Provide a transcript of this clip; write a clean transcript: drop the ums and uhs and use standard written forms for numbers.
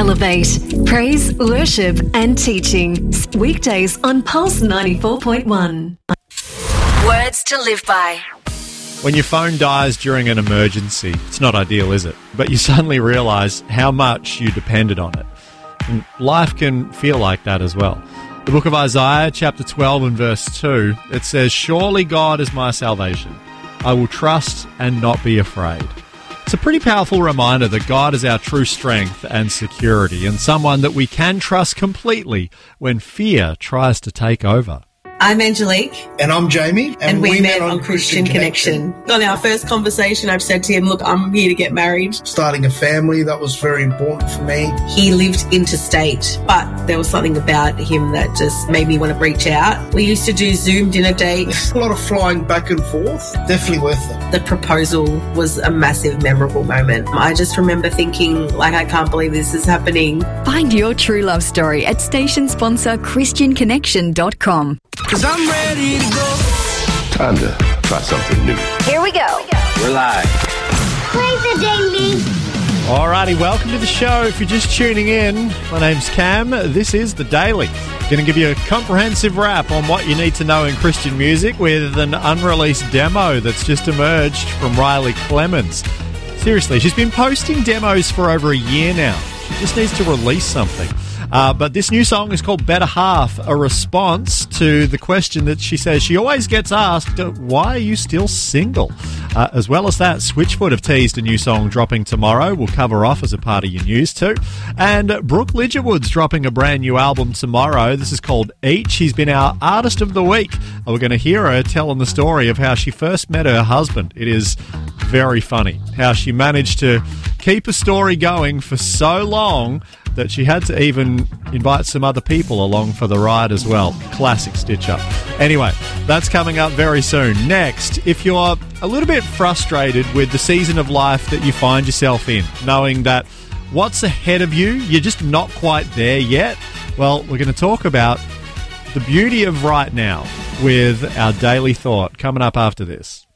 Elevate. Praise, worship and teaching. Weekdays on Pulse 94.1. Words to live by. When your phone dies during an emergency, it's not ideal, is it? But you suddenly realise how much you depended on it. And life can feel like that as well. The book of Isaiah, chapter 12 and verse 2, it says, "Surely God is my salvation. I will trust and not be afraid." It's a pretty powerful reminder that God is our true strength and security, and someone that we can trust completely when fear tries to take over. I'm Angelique. And I'm Jamie. And we met on Christian Connection. On our first conversation, I've said to him, look, I'm here to get married. Starting a family, that was very important for me. He lived interstate, but there was something about him that just made me want to reach out. We used to do Zoom dinner dates. A lot of flying back and forth. Definitely worth it. The proposal was a massive, memorable moment. I just remember thinking, I can't believe this is happening. Find your true love story at station sponsor ChristianConnection.com. 'Cause I'm ready to go. Time to try something new. Here we go. We're live. Play the ding. Alrighty, welcome to the show. If you're just tuning in, my name's Cam. This is The Daily. Going to give you a comprehensive wrap on what you need to know in Christian music with an unreleased demo that's just emerged from Riley Clemens. Seriously, she's been posting demos for over a year now. She just needs to release something. But this new song is called Better Half, a response to the question that she says she always gets asked, why are you still single? As well as that, Switchfoot have teased a new song dropping tomorrow. We'll cover off as a part of your news too. And Brooke Lidgerwood's dropping a brand new album tomorrow. This is called Each. She's been our Artist of the Week. We're going to hear her telling the story of how she first met her husband. It is very funny how she managed to keep a story going for so long that she had to even invite some other people along for the ride as well. Classic stitch-up. Anyway, that's coming up very soon. Next, if you're a little bit frustrated with the season of life that you find yourself in, knowing that what's ahead of you, you're just not quite there yet, well, we're going to talk about the beauty of right now with our daily thought coming up after this.